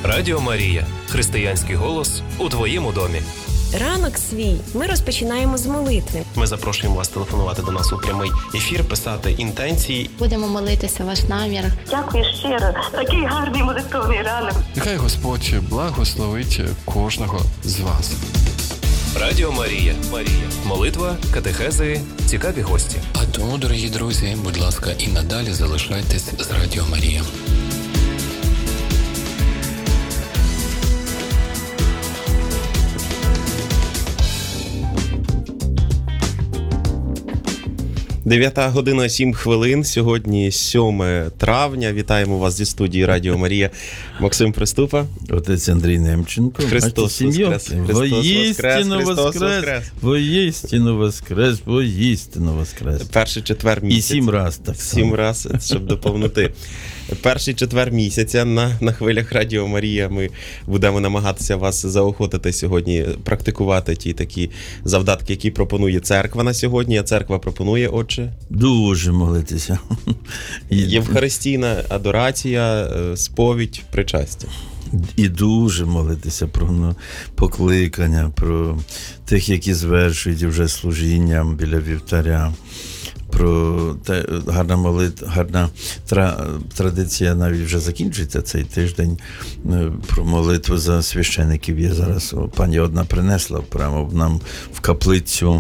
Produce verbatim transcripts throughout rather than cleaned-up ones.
Радіо Марія. Християнський голос у твоєму домі. Ранок свій ми розпочинаємо з молитви. Ми запрошуємо вас телефонувати до нас у прямий ефір, писати інтенції. Будемо молитися ваш намір. Дякую щиро. Такий гарний молитовний ранок. Нехай Господь благословить кожного з вас. Радіо Марія. Марія. Молитва, катехези, цікаві гості. А тому, дорогі друзі, будь ласка, і надалі залишайтесь з Радіо Марія. дев'ята година сім хвилин. Сьогодні сьоме травня. Вітаємо вас зі студії Радіо Марія. Максим Приступа. Отець Андрій Немченко. Христос воскрес. Воістину воскрес. Воістину воскрес. Воістину воскрес. Перший четвер місяця. І сім раз так само. Сім раз, щоб доповнити. Перший четвер місяця на, на хвилях Радіо Марія ми будемо намагатися вас заохотити сьогодні, практикувати ті такі завдатки, які пропонує церква на сьогодні. А церква пропонує, отже? Дуже молитися. Євхаристійна адорація, сповідь, причастя. І дуже молитися про покликання, про тих, які звершують вже служінням біля вівтаря. Про те, гарна молитва, гарна тра, традиція навіть вже закінчується цей тиждень. Про молитву за священиків. Я зараз, о, пані одна принесла прямо нам в каплицю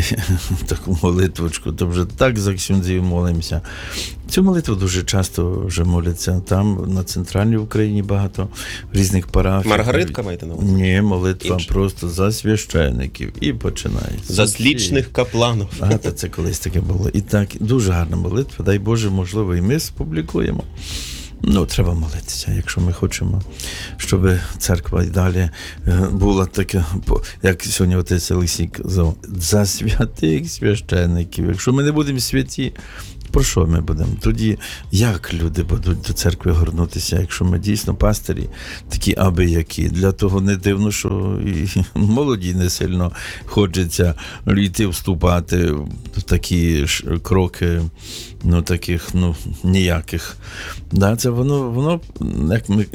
таку молитвочку, то вже так за ксюндзів молимося. Цю молитву дуже часто вже моляться там, на центральній Україні багато, в різних парафіях. Маргаритка маєте на увазі? Ні, молитва Інше. Просто за священиків. І починається. За слічних капланів. А, то це колись таке було. І так, дуже гарна молитва. Дай Боже, можливо, і ми спублікуємо. Ну, треба молитися, якщо ми хочемо, щоб церква і далі була така, як сьогодні отець Олексій казав, за святих священиків. Якщо ми не будемо святі, про що ми будемо? Тоді як люди будуть до церкви горнутися, якщо ми дійсно пастирі, такі аби-які? Для того не дивно, що і молоді не сильно хочеться йти вступати в такі кроки, ну таких, ну, ніяких. Да, це воно, воно, як ми,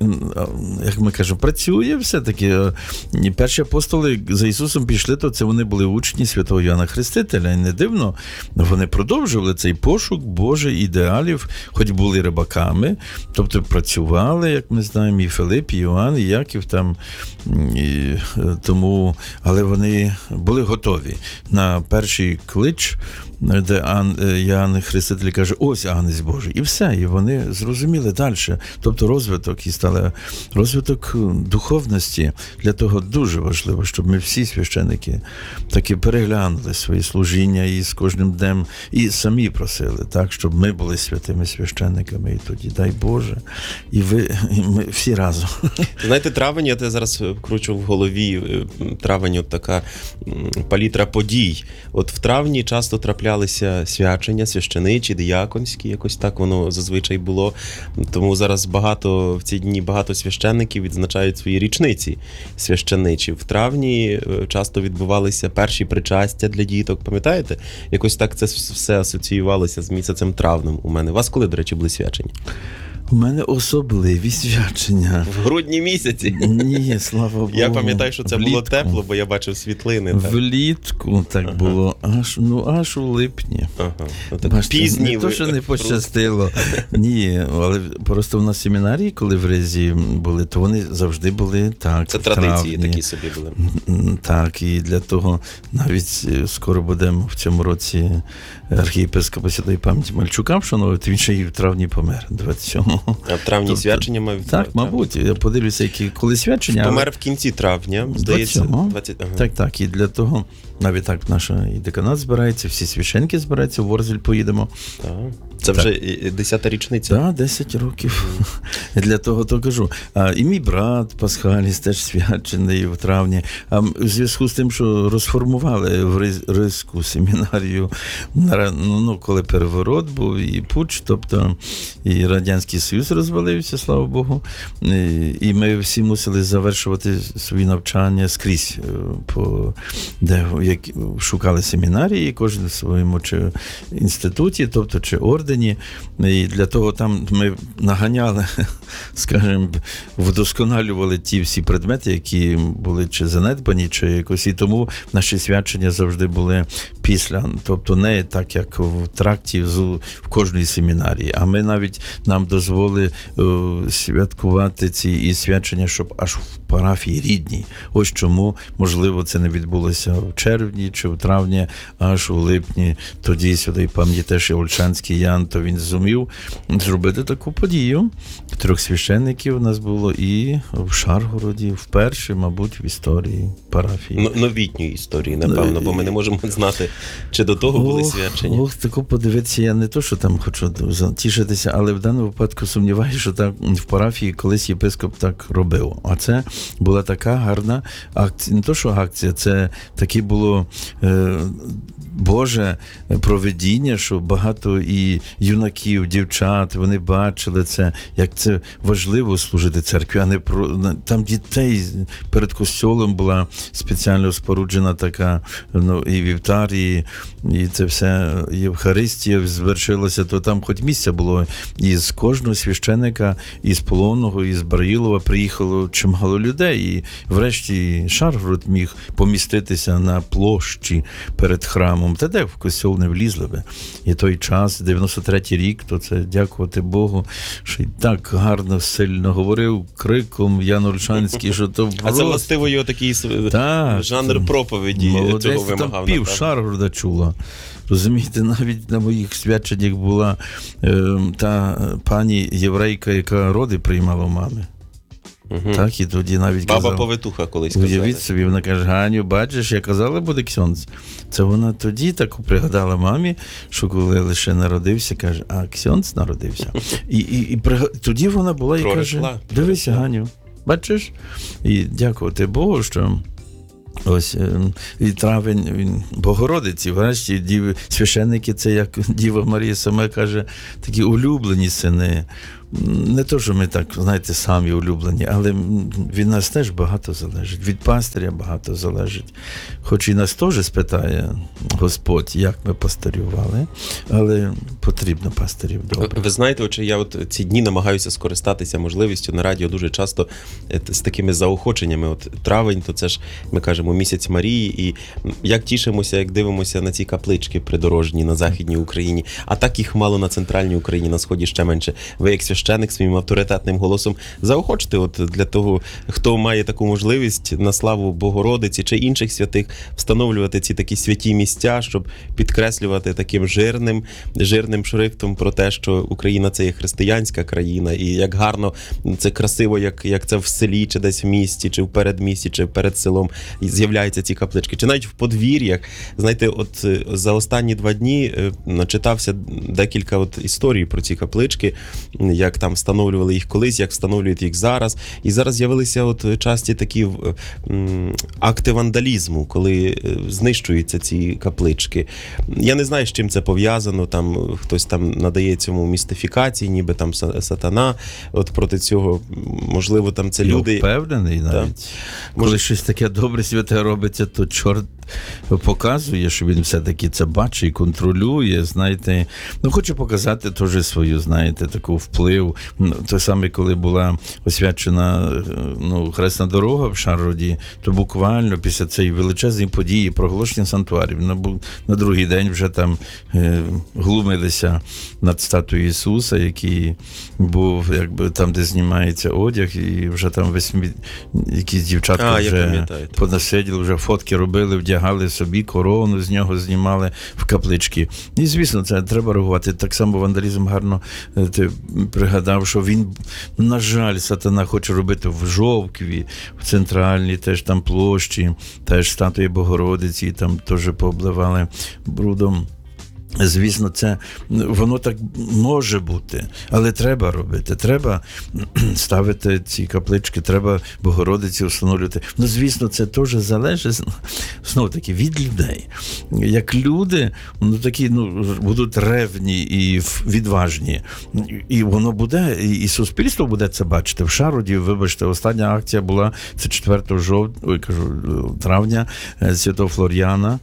як ми кажемо, працює все-таки. Перші апостоли за Ісусом пішли, то це вони були учні святого Йоанна Хрестителя, і не дивно, вони продовжували цей пошук Божий ідеалів, хоч були рибаками, тобто працювали, як ми знаємо, і Филип, і Йоанн, і Яків там, і, тому, але вони були готові на перший клич, де Ан, Йоанн Хреститель каже, ось Агнець Божий, і все, і вони зрозуміли далі, тобто розвиток, і стали розвиток духовності, для того дуже важливо, щоб ми всі священики таки переглянули свої служіння і з кожним днем, і самі просили, так, щоб ми були святими священниками, і тоді, дай Боже, і ви, і ми всі разом. Знаєте, травень, я зараз кручу в голові, травень от така палітра подій. От в травні часто траплялися свячення, священичі, дияконські, якось так воно зазвичай було. Тому зараз багато, в ці дні багато священників відзначають свої річниці священичі. В травні часто відбувалися перші причастя для діток, пам'ятаєте? Якось так це все асоціювалося з місяцем травнем у мене. У вас коли, до речі, були свячення? У мене особливі свячення. В грудні місяці? Ні, слава Богу. Я пам'ятаю, що це Влітку. було тепло, бо я бачив світлини. Так. Влітку так ага. було, аж, ну, аж у липні. Ага. Ну, так Бачите, пізні не ви... то, що не пощастило. Ні, але просто в нас семінарії, коли в Ризі були, то вони завжди були так. Це традиції такі собі були. Так, і для того навіть скоро будемо в цьому році архієпископа святої пам'яті Мальчука вшановувати, він ще і в травні помер, двадцять сьомого. А в травні тобто, свячення мав? Так, мабуть. Я подивлюся, які коли свячення. Помер в кінці травня, здається. двадцять Ага. Так, так. І для того, навіть так, наша і деканат збирається, всі священники збираються, в Ворзель поїдемо. Так. Це так. вже десята річниця? Так, десять років. Mm. Для того то кажу. А, і мій брат Пасхаліс теж свячений в травні. А в зв'язку з тим, що розформували в Ризьку семінарію, ну, ну, коли переворот був і путч, тобто і Радянський Союз розвалився, слава Богу, і, і ми всі мусили завершувати свої навчання скрізь, по, де як, шукали семінарії, кожен в своєму чи інституті, тобто чи ордені, і для того там ми наганяли скажімо, вдосконалювали ті всі предмети, які були чи занедбані, чи якось. І тому наші свячення завжди були після, тобто не так, як в тракті в кожній семінарії, а ми навіть, нам дозволили о, святкувати ці і свячення, щоб аж в парафії рідній. Ось чому, можливо, це не відбулося в червні чи в травні, аж у липні. Тоді сюди, пам'ятаєте, ще Ольшанський Ян, то він зумів зробити таку подію. Трьох священників у нас було і в Шаргороді, вперше, мабуть, в історії парафії. Но- новітньої історії, напевно, бо ми не можемо знати, чи до того були свячення. Ох, тако подивитися, я не то, що там хочу тішитися, але в даному випадку сумніваюся, що так в парафії колись єпископ так робив. А це була така гарна акція, не то, що акція, це таке було е, Боже провидіння, що багато і юнаків, дівчат, вони бачили це, як це важливо служити церкві, а не про... Там дітей перед костьолом була спеціально споруджена така, ну, і вівтар, і, і це все, Євхаристія звершилася, то там хоч місця було. І з кожного священика, і з Полонного, і з Браїлова приїхало чимало людей, і врешті Шаргород міг поміститися на площі перед храмом. Та де в костьол не влізли би. І той час, дев'яносто третій рік, то це дякувати Богу, що й так гарно, сильно говорив криком Ян Ольшанський, що то просто... А це властиво його такий так, жанр проповіді молодець, цього там вимагав. пів Шаргорода чула. Розумієте, навіть на моїх свяченнях була е, та пані єврейка, яка роди приймала у мами. Угу. Так, і тоді навіть казала. Баба-повитуха колись казала. Уявіть собі, вона каже: Ганю, бачиш, я казала, буде ксьондз. Це вона тоді так пригадала мамі, що коли лише народився, каже, а ксьондз народився. І, і, і приг... тоді вона була і Проросла, каже, дивися, Ганю, бачиш? І дякувати Богу, що ось і травень, він Богородиці, врешті діви, священники, це як Діва Марія сама каже, такі улюблені сини. Не то, що ми так, знаєте, самі улюблені, але від нас теж багато залежить, від пастиря багато залежить. Хоч і нас теж спитає Господь, як ми пастирювали, але потрібно пастирів добре. Ви знаєте, отже, я от ці дні намагаюся скористатися можливістю на радіо дуже часто з такими заохоченнями. От травень, то це ж, ми кажемо, місяць Марії, і як тішимося, як дивимося на ці каплички придорожні на Західній Україні, а так їх мало на Центральній Україні, на Сході ще менше. Ви як священик своїм авторитетним голосом заохочте от для того, хто має таку можливість на славу Богородиці чи інших святих встановлювати ці такі святі місця, щоб підкреслювати таким жирним, жирним шрифтом про те, що Україна – це є християнська країна, і як гарно, це красиво, як, як це в селі, чи десь в місті, чи в передмісті, чи перед селом з'являються ці каплички, чи навіть в подвір'ях. Знаєте, от за останні два дні начитався декілька от історій про ці каплички, як там встановлювали їх колись, як встановлюють їх зараз. І зараз з'явилися от часті такі м, акти вандалізму, коли знищуються ці каплички. Я не знаю, з чим це пов'язано, там хтось там надає цьому містифікації, ніби там сатана, от проти цього, можливо, там це люди... Я впевнений навіть. Так. Коли Може... щось таке добре святе робиться, то чорт показує, що він все-таки це бачить і контролює, знаєте. Ну, хочу показати теж свою, знаєте, таку вплив. Те саме, коли була освячена, ну, хресна дорога в Шаргороді, то буквально після цієї величезної події проголошення санктуарів, на, на другий день вже там е, глумилися над статуєю Ісуса, який був, якби, там, де знімається одяг, і вже там весь якісь дівчатка а, вже понасиділи, вже фотки робили, вдягали собі корону, з нього знімали в каплички. І, звісно, це треба реагувати. Так само вандалізм гарно ти пригадав, що він, на жаль, сатана хоче робити в Жовкві, в центральній теж там площі, теж статуї Богородиці, там теж пообливали брудом. Звісно, це, воно так може бути, але треба робити, треба ставити ці каплички, треба Богородиці встановлювати. Ну, звісно, це теж залежить, знову таки, від людей. Як люди, ну, такі, ну, будуть ревні і відважні, і воно буде, і суспільство буде це бачити. В Шаргороді, вибачте, остання акція була, це четвертого жовтня, ой, кажу, травня, Святого Флор'яна.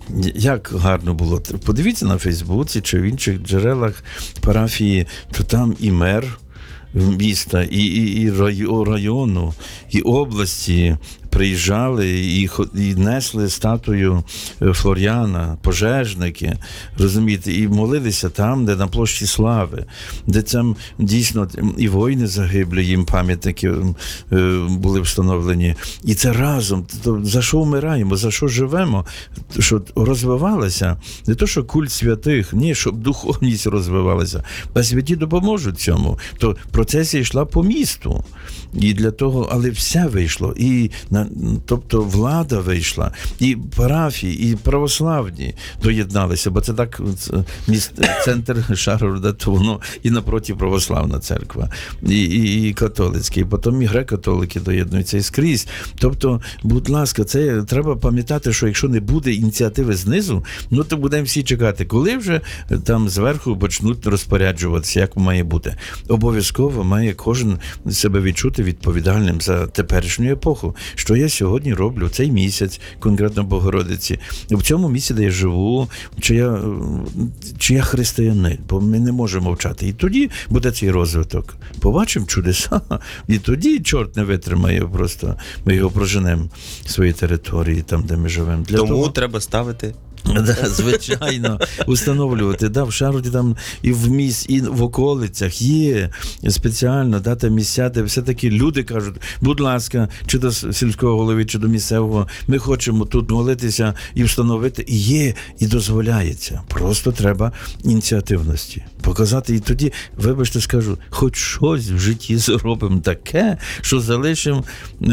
Як гарно було. Подивіться на Фейсбуці чи в інших джерелах парафії, то там і мер міста, і, і, і району, і області приїжджали і, і несли статую Флоріана, пожежники, розумієте, і молилися там, де на площі Слави, де там дійсно і воїни загиблі, їм пам'ятники були встановлені. І це разом. То за що вмираємо, за що живемо? Щоб розвивалася, не то, що культ святих, ні, щоб духовність розвивалася. А святі допоможуть цьому. То процесія йшла по місту. І для того, але все вийшло. І, тобто влада вийшла, і парафії, і православні доєдналися, бо це так міст, центр Шаргорода, то воно і напроти православна церква, і, і, і католицька, і потім і греко-католики доєднуються і скрізь. Тобто, будь ласка, це треба пам'ятати, що якщо не буде ініціативи знизу, ну то будемо всі чекати, коли вже там зверху почнуть розпоряджуватися, як має бути. Обов'язково має кожен себе відчути відповідальним за теперішню епоху. Що я сьогодні роблю цей місяць, конкретно Богородиці, в цьому місці, де я живу, чи я, чи я християнин, бо ми не можемо мовчати. І тоді буде цей розвиток. Побачимо чудеса, і тоді чорт не витримає просто. Ми його проженемо в своїй території, там, де ми живемо. Для Тому того... треба ставити. Да, звичайно, установлювати. Да, в Шаргороді там і в міст, і в околицях є спеціально да, там місця, де все-таки люди кажуть, будь ласка, чи до сільського голови, чи до місцевого, ми хочемо тут молитися і встановити. І є, і дозволяється. Просто треба ініціативності. Показати. І тоді, вибачте, скажу, хоч щось в житті зробимо таке, що залишимо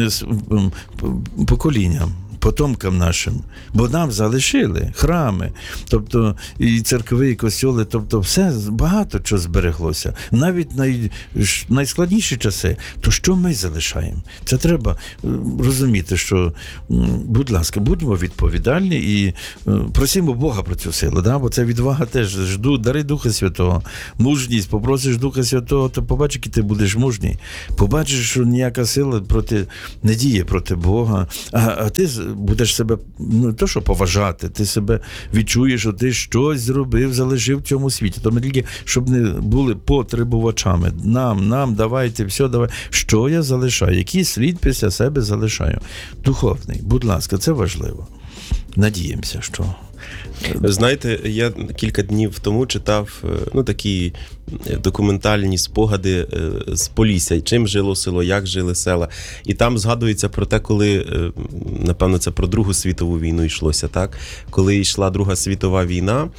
поколінням, потомкам нашим, бо нам залишили храми, тобто і церкви, і костьоли, тобто все, багато чого збереглося. Навіть най, найскладніші часи, то що ми залишаємо? Це треба розуміти, що, будь ласка, будьмо відповідальні і просимо Бога про цю силу, да? Бо це відвага теж, жду, дари Духа Святого, мужність, попросиш Духа Святого, то побачиш, який ти будеш мужній. Побачиш, що ніяка сила проти, не діє проти Бога, а, а ти будеш себе, ну, то, що поважати, ти себе відчуєш, що ти щось зробив, залишив в цьому світі. То ми тільки, щоб не були потребувачами. Нам, нам, давайте, все, давай. Що я залишаю? Який слід після себе залишаю? Духовний. Будь ласка, це важливо. Надіємося, що... Ви знаєте, я кілька днів тому читав ну, такі документальні спогади з Полісся, чим жило село, як жили села. І там згадується про те, коли, напевно, це про Другу світову війну йшлося, так? Коли йшла Друга світова війна,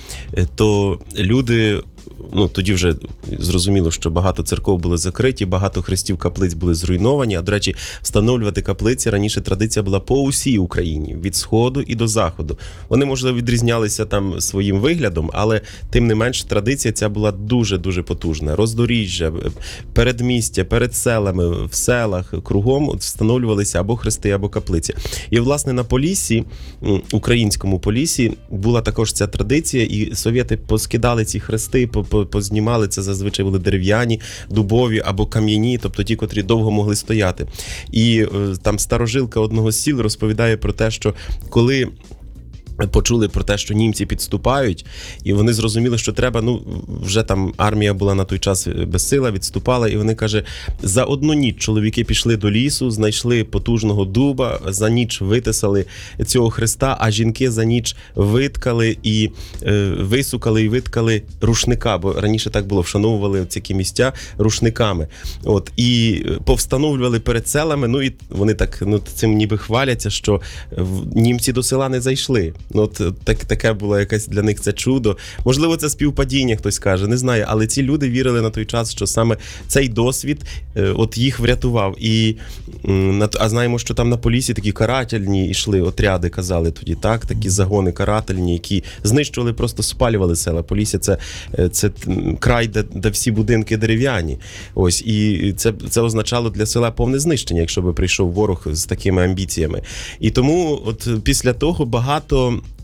то люди... Ну, тоді вже зрозуміло, що багато церков були закриті, багато хрестів каплиць були зруйновані. А, до речі, встановлювати каплиці раніше традиція була по усій Україні, від Сходу і до Заходу. Вони, можливо, відрізнялися там своїм виглядом, але, тим не менш, традиція ця була дуже-дуже потужна. Роздоріжжя, передмістя, перед селами, в селах, кругом встановлювалися або хрести, або каплиці. І, власне, на Поліссі, українському Поліссі, була також ця традиція, і совєти поскидали ці хрести, познімали, це зазвичай були дерев'яні, дубові або кам'яні, тобто ті, котрі довго могли стояти. І там старожилка одного з сіл розповідає про те, що коли почули про те, що німці підступають, і вони зрозуміли, що треба, ну, вже там армія була на той час безсила, відступала, і вони, каже, за одну ніч чоловіки пішли до лісу, знайшли потужного дуба, за ніч витисали цього хреста, а жінки за ніч виткали і е, висукали і виткали рушника, бо раніше так було, вшановували ці місця рушниками. От, і повстановлювали перед селами, ну, і вони так, ну, цим ніби хваляться, що німці до села не зайшли. Ну, от так, таке було якесь для них це чудо. Можливо, це співпадіння, хтось каже, не знаю. Але ці люди вірили на той час, що саме цей досвід е, от їх врятував. І, е, а знаємо, що там на Поліссі такі карательні йшли отряди, казали тоді, так? Такі загони карательні, які знищували, просто спалювали села. Полісся – це, це край, де, де всі будинки дерев'яні. Ось, і це, це означало для села повне знищення, якщо би прийшов ворог з такими амбіціями. І тому от після того багато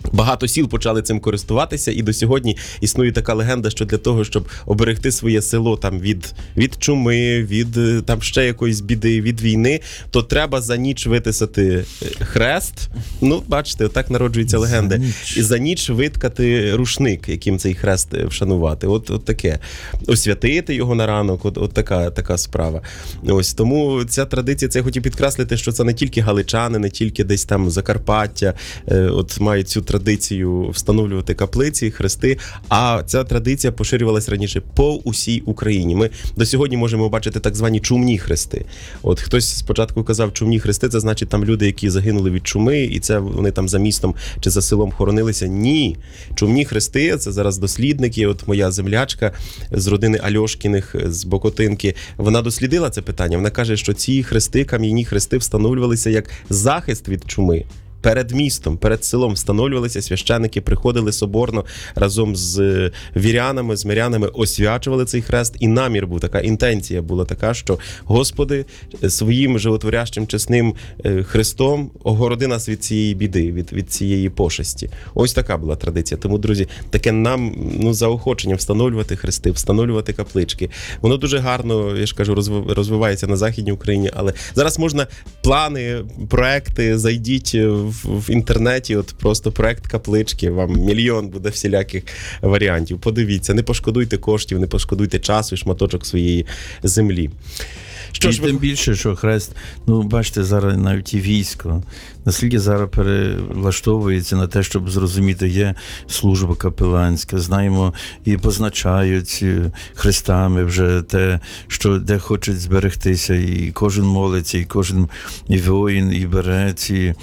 Багато сіл почали цим користуватися, і до сьогодні існує така легенда, що для того, щоб оберегти своє село там від, від чуми, від там ще якоїсь біди, від війни, то треба за ніч витисати хрест. Ну, бачите, отак народжуються легенди. ніч. І за ніч виткати рушник, яким цей хрест вшанувати. От, от таке. Освятити його на ранок, от, от така, така справа. Ось, тому ця традиція, це я хотів підкреслити, що це не тільки галичани, не тільки десь там Закарпаття, е, от мають цю традицію встановлювати каплиці, хрести, а ця традиція поширювалася раніше по усій Україні. Ми до сьогодні можемо бачити так звані чумні хрести. От хтось спочатку казав, чумні хрести, це значить там люди, які загинули від чуми, і це вони там за містом чи за селом хоронилися. Ні. Чумні хрести, це зараз дослідники, от моя землячка з родини Альошкіних, з Бокотинки, вона дослідила це питання. Вона каже, що ці хрести, кам'яні хрести встановлювалися як захист від чуми. Перед містом, перед селом встановлювалися, священники приходили соборно разом з вірянами, з мирянами, освячували цей хрест, і намір був, така інтенція була така, що Господи своїм животворящим чесним хрестом огороди нас від цієї біди, від, від цієї пошесті. Ось така була традиція. Тому, друзі, таке нам ну, заохочення встановлювати хрести, встановлювати каплички. Воно дуже гарно, я ж кажу, розвивається на Західній Україні, але зараз можна плани, проекти, зайдіть в в інтернеті, от просто проект каплички, вам мільйон буде всіляких варіантів. Подивіться, не пошкодуйте коштів, не пошкодуйте часу і шматочок своєї землі. Що і ж ви... тим більше, що хрест, ну, бачите, зараз навіть і військо, наскільки зараз перелаштовується на те, щоб зрозуміти, є служба капеланська, знаємо, і позначають хрестами вже те, що де хочуть зберегтися, і кожен молиться, і кожен і воїн, і бере ці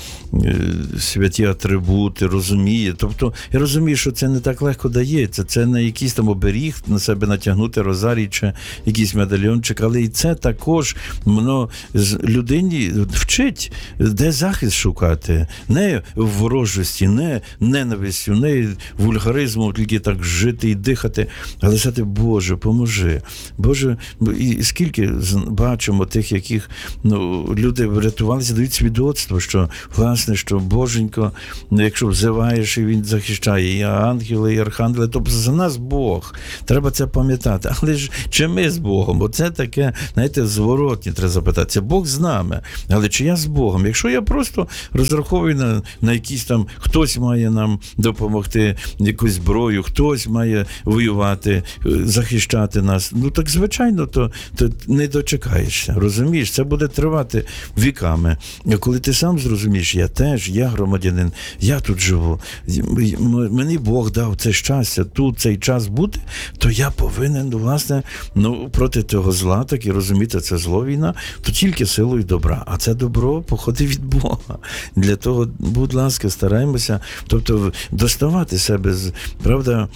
святі атрибути, розуміє. Тобто, я розумію, що це не так легко дається, це не якийсь там оберіг на себе натягнути, розарій чи якийсь медальйончик, але і це також воно людині вчить, де захист шукати. Не в ворожості, не ненавистю, не вульгаризму, тільки так жити і дихати, але сказати, Боже, поможи. Боже, і скільки бачимо тих, яких ну, люди врятувалися, дають свідоцтво, що, власне, що Боженько, якщо взиваєш, і він захищає, і ангели, і архангели, тобто за нас Бог. Треба це пам'ятати. Але ж чи ми з Богом? Бо це таке, знаєте, зворотні треба запитатися. Бог з нами, але чи я з Богом? Якщо я просто розраховую на, на якісь там, хтось має нам допомогти, якусь зброю, хтось має воювати, захищати нас, ну так звичайно, то, то не дочекаєшся, розумієш? Це буде тривати віками. А коли ти сам зрозумієш, я теж, я громадянин, я тут живу, мені Бог дав це щастя, тут цей час бути, то я повинен, власне, ну, проти того зла, так і розуміти, це зло війна, то тільки силою добра. А це добро походить від Бога. Для того, будь ласка, стараємося, тобто доставати себе, правда,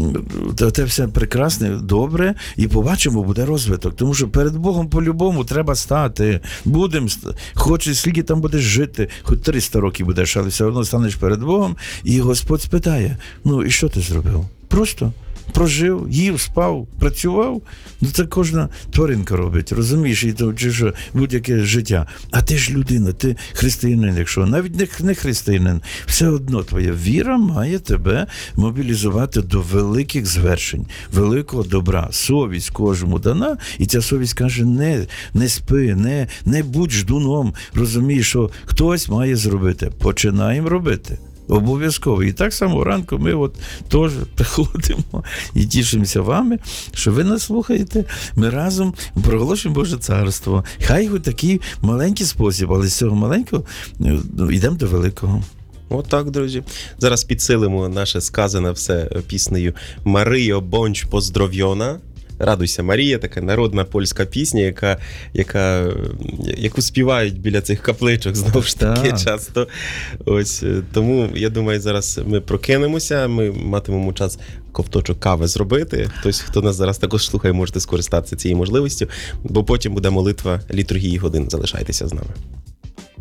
те все прекрасне, добре, і побачимо, буде розвиток. Тому що перед Богом по-любому треба стати. Будемо, хоч скільки там будеш жити, хоч триста років будеш, але все одно станеш перед Богом, і Господь спитає, ну і що ти зробив? Просто прожив, їв, спав, працював. Ну це кожна тваринка робить, розумієш, і то, чи що, будь-яке життя. А ти ж людина, ти християнин, якщо навіть не, не християнин, все одно твоя віра має тебе мобілізувати до великих звершень, великого добра. Совість кожному дана, і ця совість каже, не, не спи, не, не будь ждуном, розумієш, що хтось має зробити. Починаємо робити. Обов'язково. І так само ранку ми от теж приходимо і тішимося вами, що ви нас слухаєте. Ми разом проголошуємо Боже Царство. Хай хоч такий маленький спосіб, але з цього маленького ну, йдемо до великого. Отак, друзі. Зараз підсилимо наше сказане все піснею «Марио, бонч поздров'йона». «Радуйся, Марія», така народна польська пісня, яка, яка, яку співають біля цих капличок, знову ж таки, так. часто. Ось, тому, я думаю, зараз ми прокинемося, ми матимемо час ковточок кави зробити. Хтось, хто нас зараз також слухає, можете скористатися цією можливістю, бо потім буде молитва літургії годин. Залишайтеся з нами.